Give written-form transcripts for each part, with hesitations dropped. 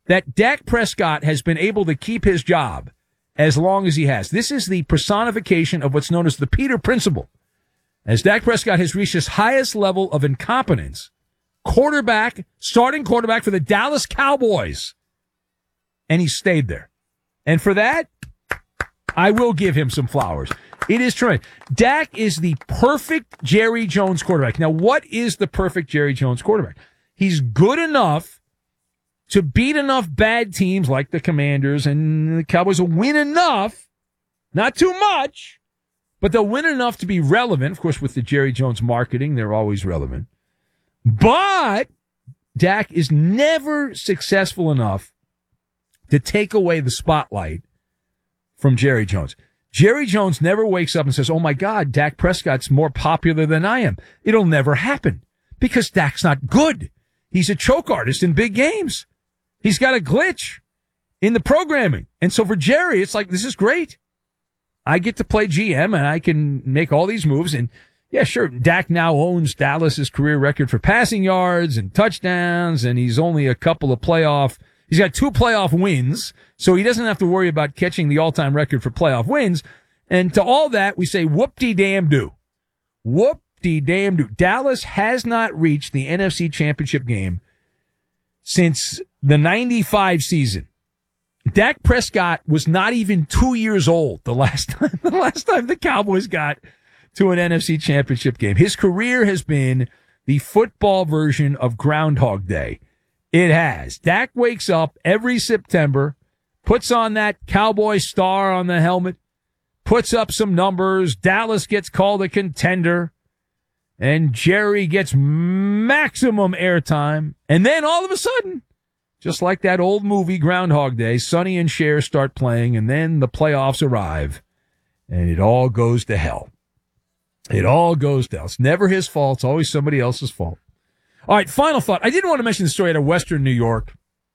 that Dak Prescott has been able to keep his job as long as he has. This is the personification of what's known as the Peter Principle. As Dak Prescott has reached his highest level of incompetence, starting quarterback for the Dallas Cowboys. And he stayed there. And for that, I will give him some flowers. It is true. Dak is the perfect Jerry Jones quarterback. Now, what is the perfect Jerry Jones quarterback? He's good enough to beat enough bad teams like the Commanders and the Cowboys will win enough, not too much, but they'll win enough to be relevant. Of course, with the Jerry Jones marketing, they're always relevant. But Dak is never successful enough to take away the spotlight from Jerry Jones. Jerry Jones never wakes up and says, oh my God, Dak Prescott's more popular than I am. It'll never happen because Dak's not good. He's a choke artist in big games. He's got a glitch in the programming. And so for Jerry, it's like, this is great. I get to play GM and I can make all these moves. And yeah, sure, Dak now owns Dallas's career record for passing yards and touchdowns. And he's only he's got 2 playoff wins. So he doesn't have to worry about catching the all-time record for playoff wins. And to all that, we say whoop-de-damn-do. Whoop-de-damn-do. Dallas has not reached the NFC Championship game since the 95 season. Dak Prescott was not even 2 years old the last time the Cowboys got to an NFC Championship game. His career has been the football version of Groundhog Day. It has. Dak wakes up every September, puts on that Cowboy star on the helmet, puts up some numbers. Dallas gets called a contender, and Jerry gets maximum airtime. And then all of a sudden, just like that old movie Groundhog Day, Sonny and Cher start playing, and then the playoffs arrive, and it all goes to hell. It all goes to hell. It's never his fault. It's always somebody else's fault. All right, final thought. I didn't want to mention the story out of Western New York.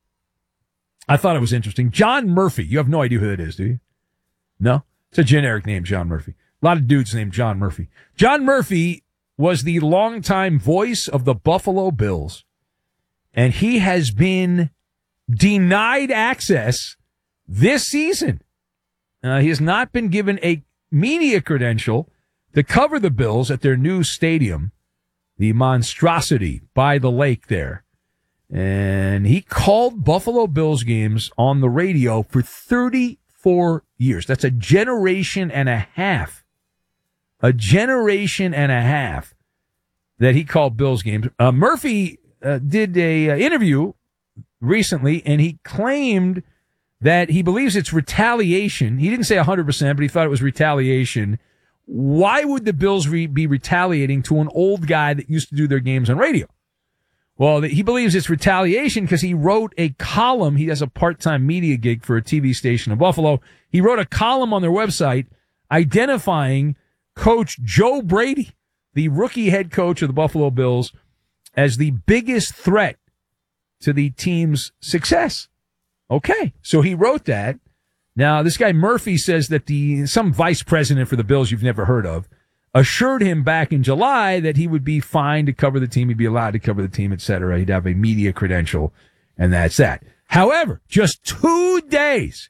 I thought it was interesting. John Murphy. You have no idea who that is, do you? No? It's a generic name, John Murphy. A lot of dudes named John Murphy. John Murphy was the longtime voice of the Buffalo Bills, and he has been denied access this season. He has not been given a media credential to cover the Bills at their new stadium, the monstrosity by the lake there. And he called Buffalo Bills games on the radio for 34 years. That's a generation and a half. A generation and a half that he called Bills games. Murphy did a interview recently, and he claimed that he believes it's retaliation. He didn't say 100%, but he thought it was retaliation. Why would the Bills be retaliating to an old guy that used to do their games on radio? Well, he believes it's retaliation because he wrote a column. He has a part-time media gig for a TV station in Buffalo. He wrote a column on their website identifying Coach Joe Brady, the rookie head coach of the Buffalo Bills, as the biggest threat to the team's success. Okay, so he wrote that. Now, this guy Murphy says that some vice president for the Bills you've never heard of assured him back in July that he would be fine to cover the team, he'd be allowed to cover the team, etc. He'd have a media credential, and that's that. However, just 2 days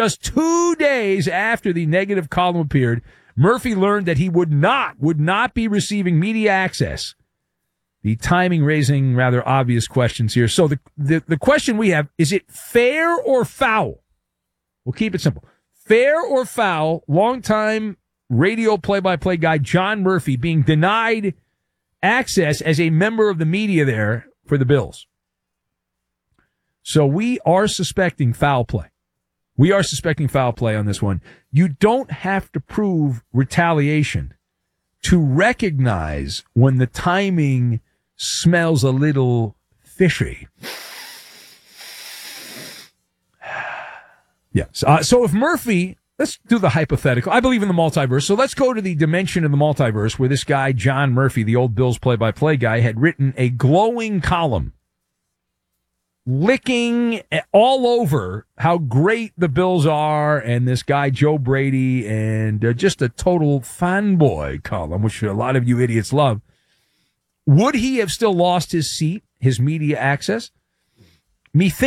after the negative column appeared, Murphy learned that he would not be receiving media access. The timing raising rather obvious questions here. So the question we have, is it fair or foul? We'll keep it simple. Fair or foul, longtime radio play-by-play guy John Murphy being denied access as a member of the media there for the Bills. So we are suspecting foul play. We are suspecting foul play on this one. You don't have to prove retaliation to recognize when the timing smells a little fishy. Yes. So if Murphy, let's do the hypothetical. I believe in the multiverse. So let's go to the dimension of the multiverse where this guy, John Murphy, the old Bills play-by-play guy, had written a glowing column licking all over how great the Bills are and this guy, Joe Brady, and just a total fanboy column, which a lot of you idiots love. Would he have still lost his seat, his media access?